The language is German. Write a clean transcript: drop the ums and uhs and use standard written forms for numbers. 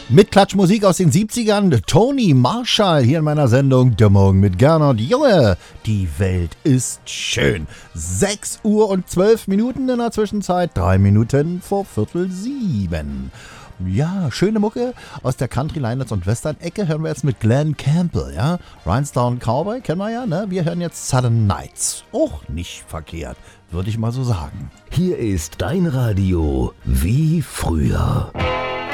Mit Klatschmusik aus den 70ern, Tony Marshall hier in meiner Sendung Der Morgen mit Gernot. Junge, die Welt ist schön. 6 Uhr und 12 Minuten in der Zwischenzeit, 3 Minuten vor 6:45. Ja, schöne Mucke aus der Country, Line und Western-Ecke hören wir jetzt mit Glenn Campbell, ja. Rhinestone Cowboy, kennen wir ja, ne? Wir hören jetzt Southern Nights. Auch nicht verkehrt, würde ich mal so sagen. Hier ist dein Radio wie früher.